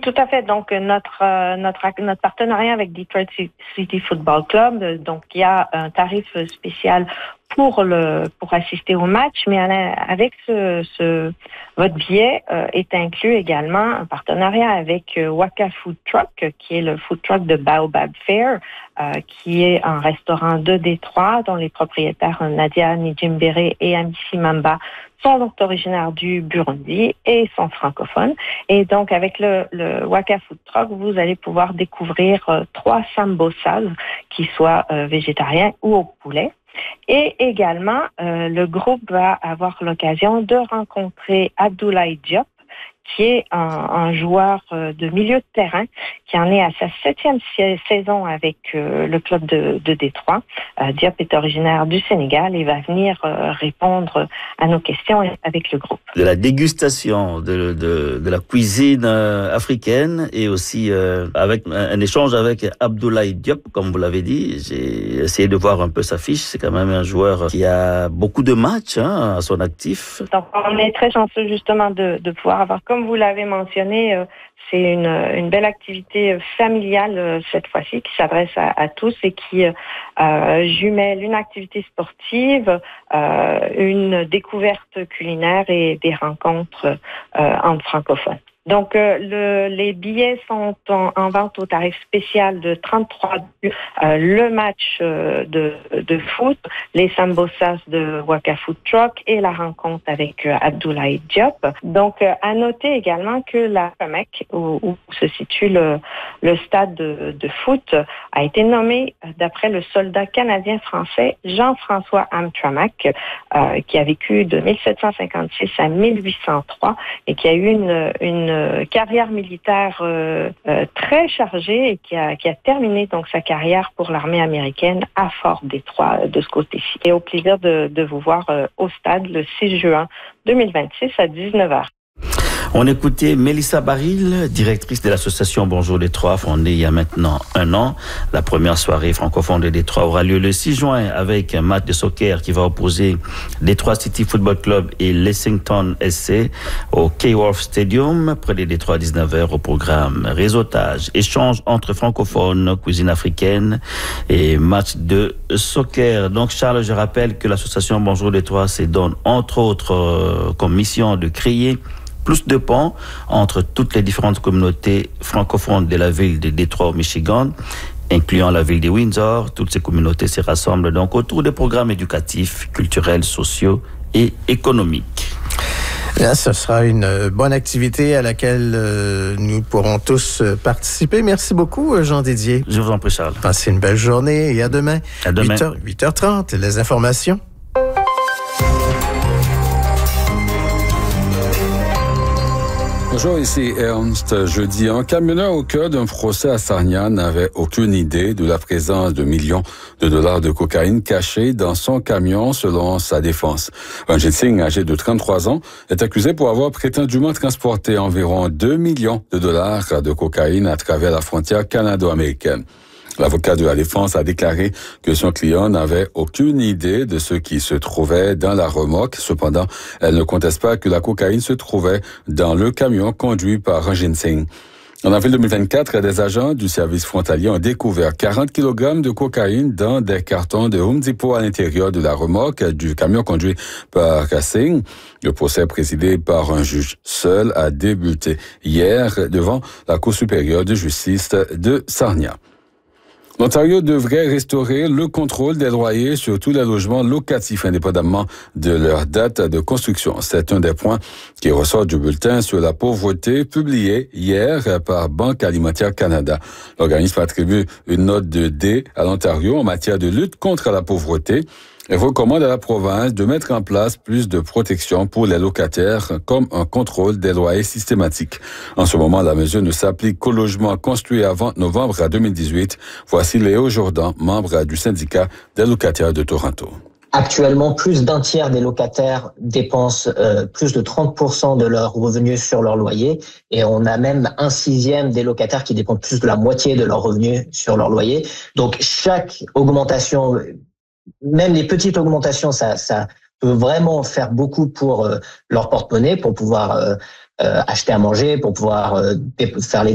tout à fait. Donc, notre partenariat avec Detroit City Football Club, donc il y a un tarif spécial pour assister au match, mais avec votre billet est inclus également un partenariat avec Waka Food Truck, qui est le food truck de Baobab Fair, qui est un restaurant de Détroit dont les propriétaires Nadia Nijimbere et Amici Mamba sont donc originaires du Burundi et sont francophones. Et donc, avec le Waka Food Truck, vous allez pouvoir découvrir 3 sambosas qui soient végétariens ou au poulet. Et également, le groupe va avoir l'occasion de rencontrer Abdoulaye Diop, qui est un joueur de milieu de terrain, qui en est à sa 7e saison avec le club de Détroit. Diop est originaire du Sénégal et va venir répondre à nos questions avec le groupe. De la dégustation de la cuisine africaine et aussi avec un échange avec Abdoulaye Diop, comme vous l'avez dit. J'ai essayé de voir un peu sa fiche. C'est quand même un joueur qui a beaucoup de matchs à son actif. Donc, on est très chanceux justement de pouvoir avoir, comme vous l'avez mentionné, c'est une belle activité familiale cette fois-ci qui s'adresse à tous et qui jumelle une activité sportive, une découverte culinaire et des rencontres entre francophones. Donc, les billets sont en vente au tarif spécial de 33 $. Le match de foot, les sambosas de Waka Food Truck et la rencontre avec Abdoulaye Diop. Donc, à noter également que la FEMEC, où se situe le stade de foot, a été nommé d'après le soldat canadien-français Jean-François Hamtramck, qui a vécu de 1756 à 1803 et qui a eu une carrière militaire très chargée et qui a terminé donc sa carrière pour l'armée américaine à Fort Détroit de ce côté-ci. Et au plaisir de vous voir au stade le 6 juin 2026 à 19h. On écoutait Mélissa Baril, directrice de l'association Bonjour Détroit, fondée il y a maintenant 1 an. La première soirée francophone de Détroit aura lieu le 6 juin avec un match de soccer qui va opposer Detroit City Football Club et Lexington SC au Keyworth Stadium, près de Détroit, 19h au programme réseautage, échange entre francophones, cuisine africaine et match de soccer. Donc Charles, je rappelle que l'association Bonjour Détroit se donne entre autres comme mission de créer plus de ponts entre toutes les différentes communautés francophones de la ville de Détroit au Michigan, incluant la ville de Windsor. Toutes ces communautés se rassemblent donc autour des programmes éducatifs, culturels, sociaux et économiques. Là, ce sera une bonne activité à laquelle nous pourrons tous participer. Merci beaucoup, Jean Didier. Je vous en prie, Charles. Passez une belle journée et à demain. À demain. 8h30, les informations. Bonjour, ici Ernst. Jeudi, un camionneur au cœur d'un procès à Sarnia n'avait aucune idée de la présence de millions de dollars de cocaïne cachés dans son camion, selon sa défense. Ranjit Singh, âgé de 33 ans, est accusé pour avoir prétendument transporté environ 2 millions de dollars de cocaïne à travers la frontière canado-américaine. L'avocat de la défense a déclaré que son client n'avait aucune idée de ce qui se trouvait dans la remorque. Cependant, elle ne conteste pas que la cocaïne se trouvait dans le camion conduit par Ranjit Singh. En avril 2024, des agents du service frontalier ont découvert 40 kg de cocaïne dans des cartons de Home Depot à l'intérieur de la remorque du camion conduit par Singh. Le procès présidé par un juge seul a débuté hier devant la Cour supérieure de justice de Sarnia. L'Ontario devrait restaurer le contrôle des loyers sur tous les logements locatifs indépendamment de leur date de construction. C'est un des points qui ressort du bulletin sur la pauvreté publié hier par Banque Alimentaire Canada. L'organisme attribue une note de D à l'Ontario en matière de lutte contre la pauvreté et recommande à la province de mettre en place plus de protection pour les locataires, comme un contrôle des loyers systématique. En ce moment, la mesure ne s'applique qu'aux logements construits avant novembre 2018. Voici Léo Jourdan, membre du syndicat des locataires de Toronto. Actuellement, plus d'un tiers des locataires dépensent plus de 30% de leurs revenus sur leur loyer, et on a même 1/6 des locataires qui dépensent plus de la moitié de leurs revenus sur leur loyer. Donc chaque augmentation, même les petites augmentations, ça peut vraiment faire beaucoup pour leur porte-monnaie, pour pouvoir acheter à manger, pour pouvoir faire les